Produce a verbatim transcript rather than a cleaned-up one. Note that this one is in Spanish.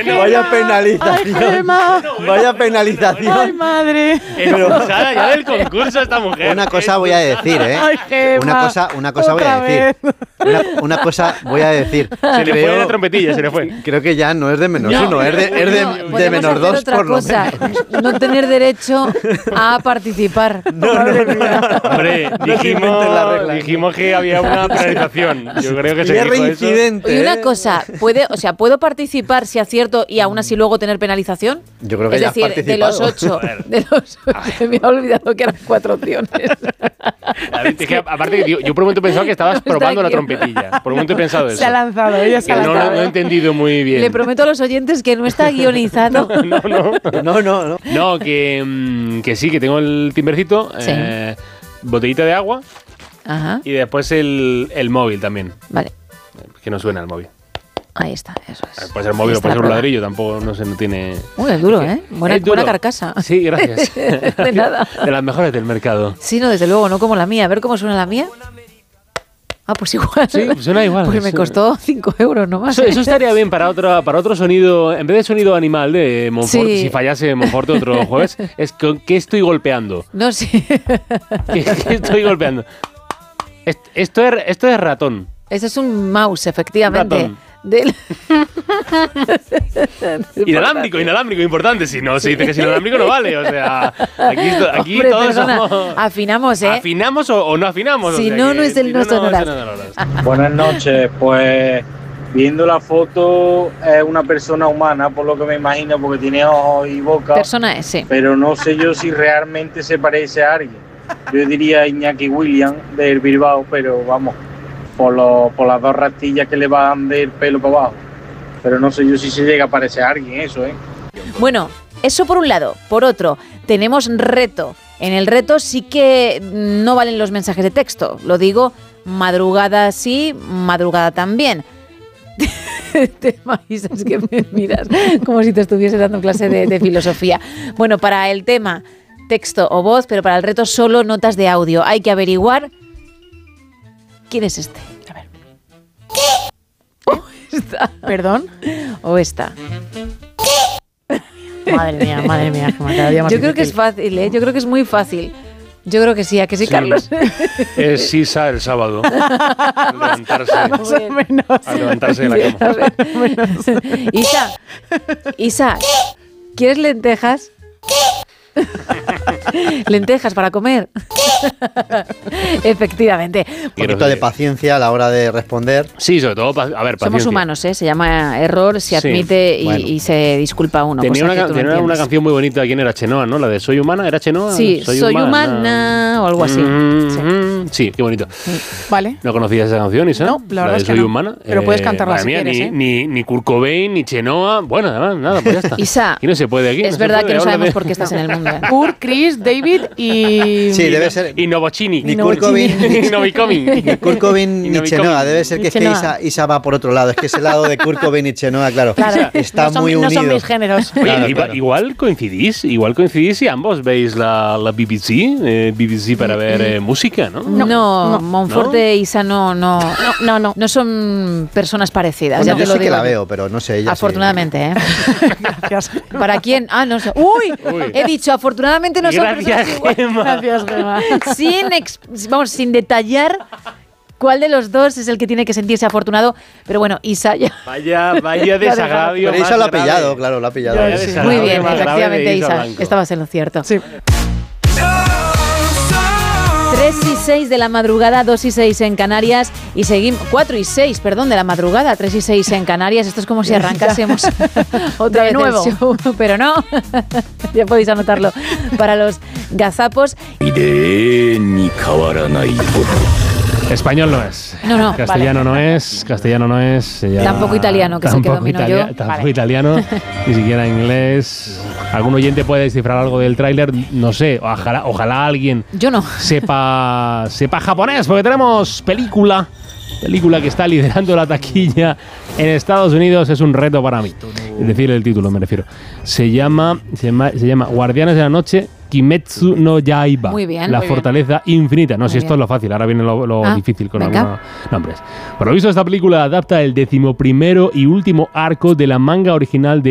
bueno, vaya penalización. Ay, Gemma. Vaya penalización. Ay, madre. Expulsada ya del concurso esta mujer. Una cosa voy a decir, ¿eh? Ay, Gemma. Una cosa, una cosa voy a Otra decir. vez. Una, una cosa voy a decir. Se le fue Creo- la trompetilla, se le fue. Creo que ya no es de menos No, uno, es de, es de, no, de podemos menos hacer dos otra por lo cosa, menos. no tener derecho a participar. No, no, no. Hombre, No se inventen la dijimos, regla. dijimos que había una penalización. Yo creo que se Y es dijo eso. reincidente. Y una ¿eh? cosa, puede, o sea, ¿puedo participar si acierto y aún así luego tener penalización? Yo creo que es ya has decir, de los participado. ocho, de los ocho, se me ha olvidado que eran cuatro opciones. A ver, es que, aparte, yo, yo por un momento pensaba que estabas Está probando la aquí. trompetilla. Por un momento he pensado eso. Se ha lanzado, ella se Que ha no, lanzado. no, no he entendido muy bien. Le prometo a los oyentes que no está guionizado. No, no. No, no, no. No, que, mm, que sí, que tengo el timbercito, Sí. eh, botellita de agua Ajá, y después el, el móvil también. vale, Que no suena el móvil. ahí está, eso es. Puede ser móvil o Está puede ser un prueba. ladrillo, tampoco, no sé, no tiene... Uy, es duro, ¿eh? Buena, Es duro. buena carcasa. Sí, gracias. De nada. De las mejores del mercado. Sí, no, desde luego, no como la mía. A ver cómo suena la mía. Ah, pues igual. Sí, suena igual. Porque me Sí. costó cinco euros nomás. Eso, eso estaría bien para otro, para otro sonido, en vez de sonido animal de Monfort, Sí. si fallase Monfort otro jueves, es con qué estoy golpeando. No, sí. ¿Qué, qué estoy golpeando? Est- Esto es, esto es ratón. Ese es un mouse, efectivamente. Ratón. Del... Inalámbrico, inalámbrico, importante. Si no se dice que es inalámbrico, no vale. O sea, aquí, aquí Hombre, todos perdona, somos... afinamos, ¿eh? ¿Afinamos o, o no afinamos? Si O sea no, que no es del si no sonoras. sonoras. Buenas noches, pues viendo la foto es una persona humana, por lo que me imagino, porque tiene ojos y boca, Persona es, sí. pero no sé yo si realmente se parece a alguien. Yo diría Iñaki William del Bilbao, pero vamos, por, lo, por las dos rastillas que le van del pelo para abajo. Pero no sé yo si se llega a parecer a alguien eso, ¿eh? Bueno, eso por un lado. Por otro, tenemos reto. En el reto sí que no valen los mensajes de texto. Lo digo, madrugada sí, madrugada también. Tema, Isa, es que me miras como si te estuviese dando clase de, de filosofía. Bueno, para el tema texto o voz, pero para el reto solo notas de audio. Hay que averiguar quién es este. A ver. ¿Qué? O esta. ¿Perdón? O esta. Madre mía, madre mía. Gemma, cada día más Yo creo que es difícil. fácil, ¿eh? Yo creo que es muy fácil. Yo creo que sí, ¿a que sí, Sí. Carlos? Es Sisa el sábado. Al levantarse, Más o menos. al levantarse de la A cama. ver. Isa, Isa, ¿quieres lentejas? Lentejas para comer. Efectivamente. Un poquito de paciencia a la hora de responder. Sí, sobre todo, pa- a ver, Somos paciencia. humanos, ¿eh? Se llama error, se Sí, admite y, bueno. y se disculpa uno. Tenía, cosa una, que ca- tú no tenía una entiendes. canción muy bonita. ¿Quién era? Chenoa, ¿no? La de Soy Humana. ¿Era Chenoa? Sí, soy humana o algo así. Mm, Sí. mm, sí, qué bonito. Vale. ¿No conocías esa canción, Isa? No, la verdad de es que Soy no. Humana. Pero puedes cantarla madre si mía, quieres, ni, ¿eh? ni, ni Kurt Cobain, ni Chenoa. Bueno, además, nada, pues ya está. Isa, Aquí no se puede. Aquí es no se verdad puede, que no habla sabemos de- por qué estás en el mundo. ¿eh? Kurt, Chris, David y... Sí, debe ser. Y Novocini. Ni Kurt Cobain, Ni Novikomin. ni Kurt Cobain Y ni Novikomin. Chenoa. Debe ser que, es que Chenoa. Isa, Isa va por otro lado. Es que ese lado de Kurt Cobain y Chenoa, claro, Claro, está no son, muy no unido. son mis géneros. Oye, Claro, igual, claro. igual coincidís, igual coincidís y ambos veis la, la B B C, eh, B B C para ver eh, música, ¿no? No, no. Monforte e Isa no, no, No, no, no. no son personas parecidas. Bueno, ya te yo lo sí que digo la yo. veo, pero no sé ella. sí. Afortunadamente, ¿eh? Gracias. ¿Para quién? Ah, no sé. ¡Uy! Uy. He dicho, afortunadamente no son Gracias, personas iguales. Gemma. Gracias, Gemma. Sin, ex- vamos, sin detallar cuál de los dos es el que tiene que sentirse afortunado. Pero bueno, Isa ya. Vaya, vaya desagravio. Pero Isa más lo ha grave. pillado, claro, lo ha pillado. Vaya Sí. desagravio Muy bien, más grave efectivamente, de Isa. Blanco. Estabas en lo cierto. Sí. tres y seis de la madrugada, dos y seis en Canarias y seguimos, cuatro y seis, perdón, de la madrugada, tres y seis en Canarias. Esto es como si arrancásemos otra De vez nuevo. el show, pero no, ya podéis anotarlo para los gazapos. Español no es. No, no, Castellano no es. Castellano no es. ya- Tampoco italiano, que es el que tampoco domino italia- yo. Tampoco Vale. italiano, ni siquiera inglés. ¿Algún oyente puede descifrar algo del tráiler? No sé, ojalá, ojalá alguien Yo no. sepa, sepa japonés, porque tenemos película. Película que está liderando la taquilla en Estados Unidos. Es un reto para mí. Es decir, el título me refiero. Se llama, se llama, se llama Guardianes de la Noche, Kimetsu no Yaiba. Muy bien, La muy bien. fortaleza infinita. No, Muy si esto bien. es lo fácil, ahora viene lo, lo Ah, difícil con venga. algunos nombres. Por lo visto, esta película adapta el decimoprimero y último arco de la manga original de